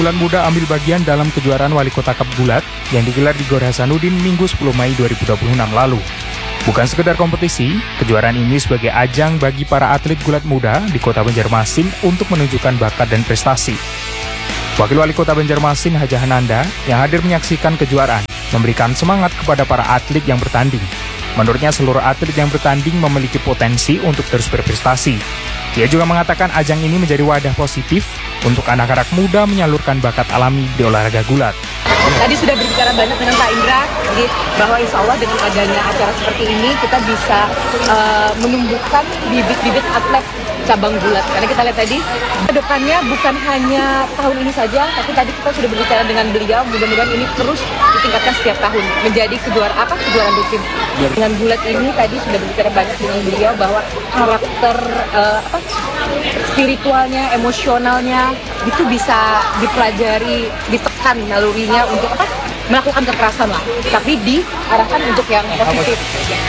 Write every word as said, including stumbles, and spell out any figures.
Gulat Muda ambil bagian dalam kejuaraan Wali Kota Cup Gulat yang digelar di Gor Hasanuddin Minggu sepuluh Mei dua ribu dua puluh enam lalu. Bukan sekedar kompetisi, kejuaraan ini sebagai ajang bagi para atlet gulat muda di Kota Banjarmasin untuk menunjukkan bakat dan prestasi. Wakil Wali Kota Banjarmasin Haja Hananda yang hadir menyaksikan kejuaraan memberikan semangat kepada para atlet yang bertanding. Menurutnya seluruh atlet yang bertanding memiliki potensi untuk terus berprestasi. Dia juga mengatakan ajang ini menjadi wadah positif untuk anak-anak muda menyalurkan bakat alami di olahraga gulat. Tadi sudah berbicara banyak dengan Pak Indra, jadi bahwa insya Allah dengan adanya acara seperti ini kita bisa uh, menumbuhkan bibit-bibit atlet cabang gulat. Karena kita lihat tadi, kedepannya bukan hanya tahun ini saja, tapi tadi kita sudah berbicara dengan beliau, mudah-mudahan ini terus ditingkatkan setiap tahun, menjadi kejuaraan apa? Kejuaraan rutin. Dengan gulat ini tadi sudah berbicara banyak dengan beliau bahwa karakter uh, apa? spiritualnya, emosionalnya itu bisa dipelajari, ditekan nalurinya untuk apa? Melakukan kekerasan lah, tapi diarahkan untuk yang positif.